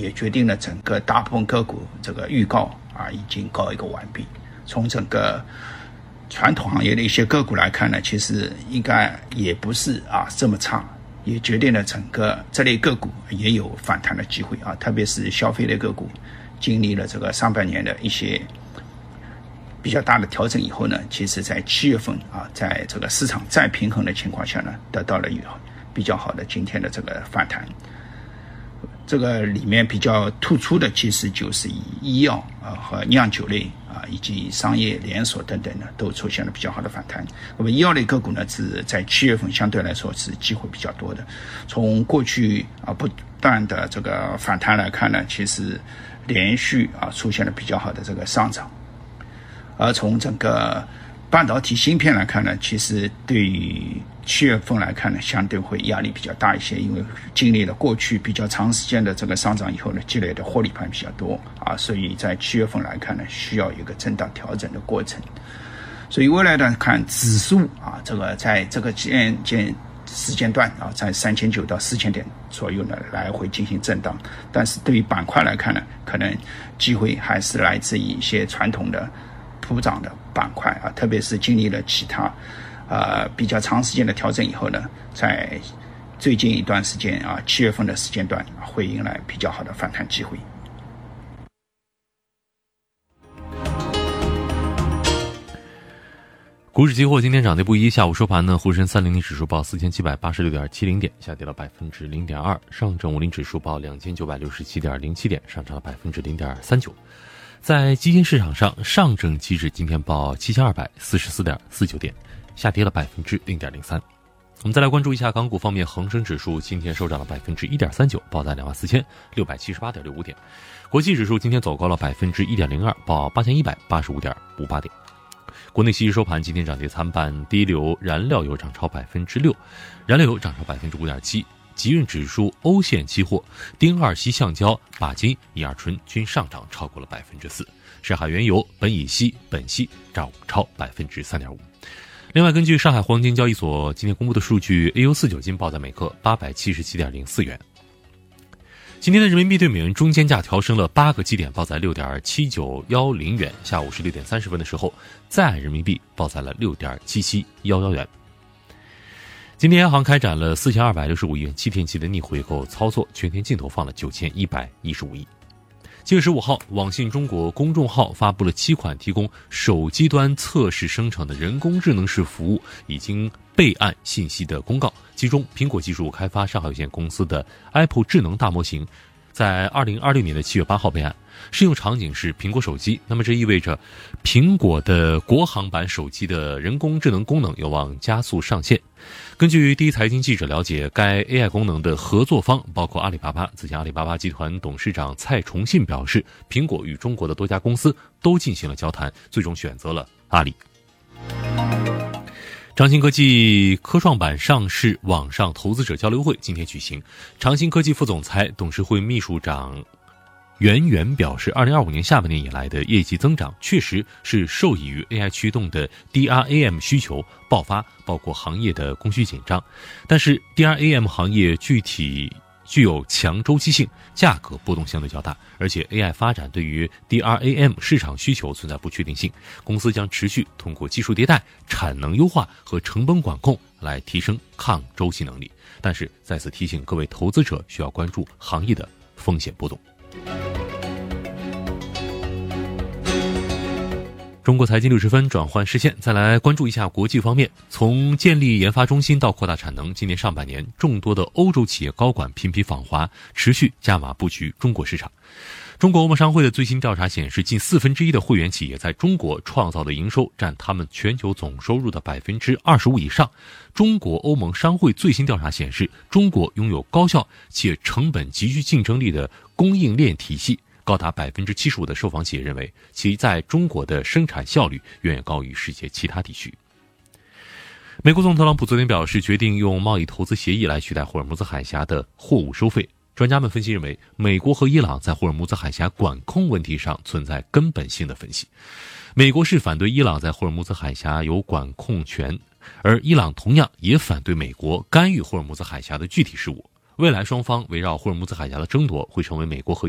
也决定了整个大部分个股这个预告已经告一个完毕。从整个传统行业的一些个股来看呢，其实应该也不是这么差，也决定了整个这类个股也有反弹的机会特别是消费类个股经历了这个上半年的一些比较大的调整以后呢，其实在7月份在这个市场再平衡的情况下呢，得到了比较好的今天的这个反弹。这个里面比较突出的其实就是以医药和酿酒类以及商业连锁等等呢，都出现了比较好的反弹。那么医药类个股呢，是在7月份相对来说是机会比较多的。从过去不断的这个反弹来看呢，其实连续出现了比较好的这个上涨。而从整个半导体芯片来看呢，其实对于7月份来看呢，相对会压力比较大一些，因为经历了过去比较长时间的这个上涨以后呢，积累的获利盘比较多所以在7月份来看呢，需要一个震荡调整的过程。所以未来呢，看指数这个在这个时间段在3900到4000点左右呢来回进行震荡。但是对于板块来看呢，可能机会还是来自于一些传统的普涨的板块特别是经历了其他比较长时间的调整以后呢，在最近一段时间7月份的时间段会迎来比较好的反弹机会。 股指期货今天涨跌不一，下午收盘呢，沪深300指数报4786.70点，下跌了 0.2%， 上证50指数报2967.07点，上涨了 0.39%。在基金市场上，上证期指今天报7244.49点，下跌了 0.03%。我们再来关注一下港股方面，恒生指数今天收涨了 1.39%， 报在24,678.65点。国际指数今天走高了 1.02%， 报8185.58点。国内期指收盘今天涨跌参半，低硫燃料油涨超 6%， 燃料油涨超 5.7%。即运指数欧线期货丁二烯橡胶、钯金、乙二醇均上涨超过了 4%， 上海原油、苯乙烯、苯烯涨超 3.5%。 另外，根据上海黄金交易所今天公布的数据， AU4 金报在每克 877.04 元。今天的人民币对美元中间价调升了8个基点，报在 6.7910 元。下午16点30分的时候，在岸人民币报在了 6.7711 元。今天央行开展了4265亿元7天期的逆回购操作，全天净投放了9115亿。7月15号，网信中国公众号发布了7款提供手机端测试生成的人工智能式服务已经备案信息的公告，其中苹果技术开发上海有限公司的 Apple 智能大模型在2026年的7月8号备案，适用场景是苹果手机。那么这意味着苹果的国行版手机的人工智能功能有望加速上线。根据第一财经记者了解，该 AI 功能的合作方包括阿里巴巴。此前阿里巴巴集团董事长蔡崇信表示，苹果与中国的多家公司都进行了交谈，最终选择了阿里。长兴科技科创板上市网上投资者交流会今天举行，长兴科技副总裁、董事会秘书长袁元表示，2025年下半年以来的业绩增长确实是受益于 AI 驱动的 DRAM 需求爆发，包括行业的供需紧张。但是 DRAM 行业具有强周期性，价格波动相对较大，而且 AI 发展对于 DRAM 市场需求存在不确定性。公司将持续通过技术迭代、产能优化和成本管控来提升抗周期能力。但是再次提醒各位投资者需要关注行业的风险波动。中国财经60分转换视线，再来关注一下国际方面。从建立研发中心到扩大产能，今年上半年，众多的欧洲企业高管频频访华，持续加码布局中国市场。中国欧盟商会的最新调查显示，近1/4的会员企业在中国创造的营收占他们全球总收入的 25% 以上。中国欧盟商会最新调查显示，中国拥有高效且成本极具竞争力的供应链体系。高达 75% 的受访企业认为，其在中国的生产效率远远高于世界其他地区。美国总统特朗普昨天表示，决定用贸易投资协议来取代霍尔木兹海峡的货物收费。专家们分析认为，美国和伊朗在霍尔木兹海峡管控问题上存在根本性的分歧。美国是反对伊朗在霍尔木兹海峡有管控权，而伊朗同样也反对美国干预霍尔木兹海峡的具体事务。未来双方围绕霍尔木兹海峡的争夺会成为美国和